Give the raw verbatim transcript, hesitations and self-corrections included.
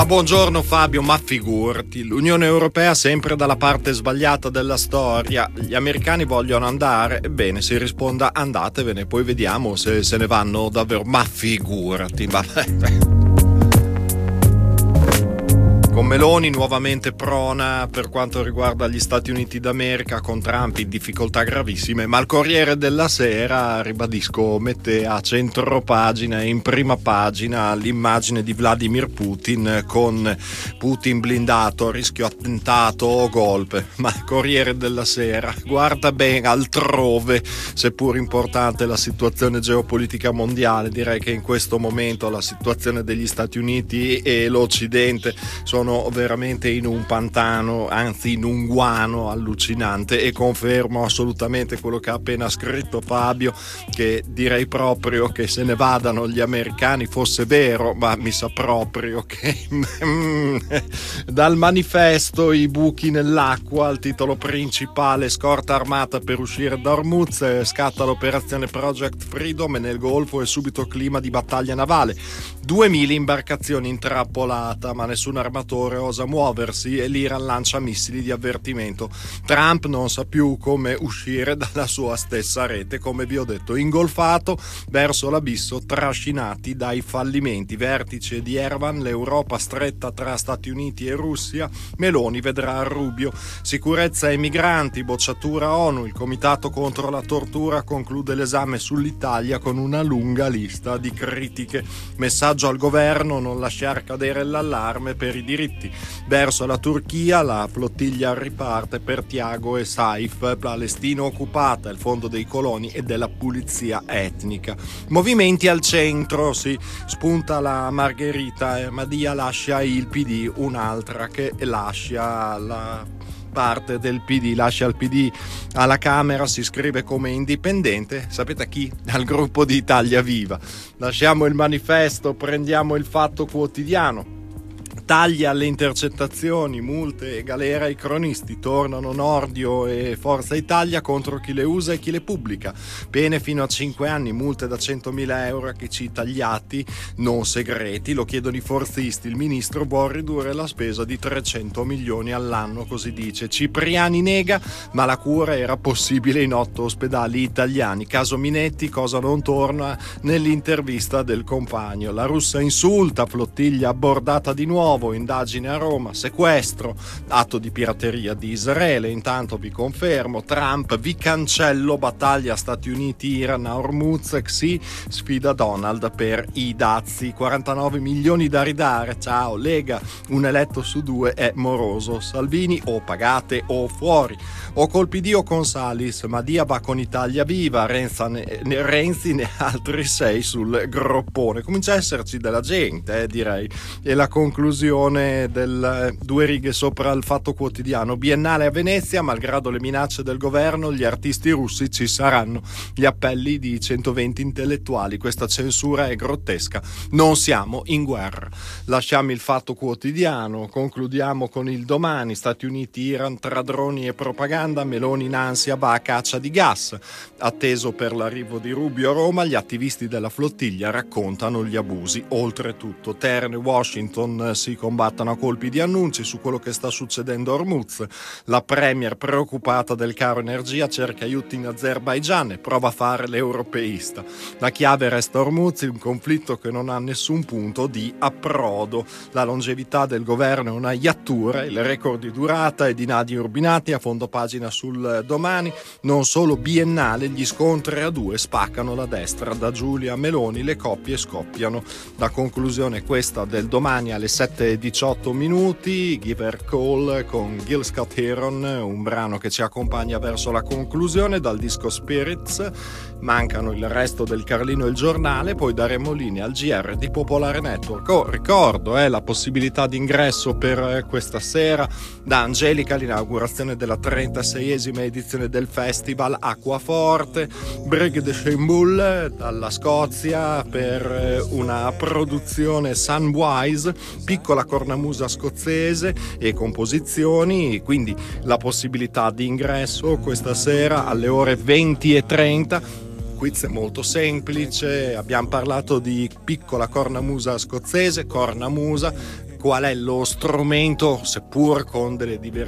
buongiorno Fabio, ma figurati, l'Unione Europea sempre dalla parte sbagliata della storia, gli americani vogliono andare, ebbene si risponda andatevene, poi vediamo se se ne vanno davvero, ma figurati, vabbè. Con Meloni nuovamente prona per quanto riguarda gli Stati Uniti d'America, con Trump in difficoltà gravissime, ma il Corriere della Sera, ribadisco, mette a centro pagina, in prima pagina, l'immagine di Vladimir Putin con Putin blindato, rischio attentato o golpe. Ma il Corriere della Sera guarda ben altrove, seppur importante la situazione geopolitica mondiale. Direi che in questo momento la situazione degli Stati Uniti e l'Occidente sono veramente in un pantano, anzi in un guano allucinante, e confermo assolutamente quello che ha appena scritto Fabio, che direi proprio che se ne vadano gli americani fosse vero, ma mi sa proprio che dal manifesto i buchi nell'acqua, il titolo principale: scorta armata per uscire da Hormuz, scatta l'operazione Project Freedom e nel Golfo è subito clima di battaglia navale, duemila imbarcazioni intrappolata ma nessun armatore osa muoversi e l'Iran lancia missili di avvertimento. Trump non sa più come uscire dalla sua stessa rete, come vi ho detto, ingolfato verso l'abisso, trascinati dai fallimenti. Vertice di Yerevan, l'Europa stretta tra Stati Uniti e Russia, Meloni vedrà Rubio. Sicurezza e migranti, bocciatura ONU, il comitato contro la tortura conclude l'esame sull'Italia con una lunga lista di critiche. Messaggio al governo: non lasciar cadere l'allarme per i diritti. Verso la Turchia la flottiglia riparte per Tiago e Saif, Palestina occupata, il fondo dei coloni e della pulizia etnica. Movimenti al centro, si spunta la Margherita, Madia lascia il P D, un'altra che lascia la parte del P D, lascia il P D alla Camera, si iscrive come indipendente. Sapete chi? Al gruppo di Italia Viva. Lasciamo il manifesto, prendiamo il Fatto Quotidiano. Tagli alle intercettazioni, multe e galera ai cronisti, tornano Nordio e Forza Italia contro chi le usa e chi le pubblica. Pene fino a cinque anni, multe da centomila euro a chi cita gli atti non segreti, lo chiedono i forzisti, il ministro vuole ridurre la spesa di trecento milioni all'anno, così dice. Cipriani nega, ma la cura era possibile in otto ospedali italiani. Caso Minetti, cosa non torna nell'intervista del compagno. La russa insulta, flottiglia abbordata di nuovo, indagine a Roma, sequestro, atto di pirateria di Israele. Intanto vi confermo, Trump, vi cancello, battaglia Stati Uniti-Iran a Hormuz, Xi sfida Donald per i dazi, quarantanove milioni da ridare, ciao Lega, un eletto su due è moroso, Salvini o pagate o fuori, o col P D o con Salis, Madia va con Italia Viva, Renzi ne, Renzi ne altri sei sul groppone, comincia a esserci della gente, eh, direi. E la conclusione del due righe sopra il Fatto Quotidiano: Biennale a Venezia, malgrado le minacce del governo, gli artisti russi ci saranno, gli appelli di centoventi intellettuali, questa censura è grottesca, non siamo in guerra. Lasciamo il Fatto Quotidiano, concludiamo con il Domani. Stati Uniti, Iran tra droni e propaganda, Meloni in ansia va a caccia di gas, atteso per l'arrivo di Rubio a Roma, gli attivisti della flottiglia raccontano gli abusi. Oltretutto Teheran e Washington si combattono a colpi di annunci su quello che sta succedendo a Hormuz. La premier, preoccupata del caro energia, cerca aiuti in Azerbaigian e prova a fare l'europeista. La chiave resta Hormuz, un conflitto che non ha nessun punto di approdo. La longevità del governo è una iattura, il record di durata è di Nadia Urbinati, a fondo pagina sul Domani. Non solo biennale, gli scontri a due spaccano la destra, da Giulia a Meloni le coppie scoppiano. La conclusione è questa del Domani alle sette e diciotto minuti, Give Her Call con Gil Scott-Heron, un brano che ci accompagna verso la conclusione dal disco Spirits. Mancano il resto del Carlino e il Giornale, poi daremo linea al G R di Popolare Network. Oh, ricordo eh, la possibilità di ingresso per questa sera da Angelica, l'inaugurazione della trentaseiesima edizione del festival Acquaforte, Brig de Chambul dalla Scozia per una produzione Sunwise, piccola cornamusa scozzese e composizioni, quindi la possibilità di ingresso questa sera alle ore venti e trenta. Quiz è molto semplice, abbiamo parlato di piccola cornamusa scozzese, cornamusa, qual è lo strumento, seppur con delle diversità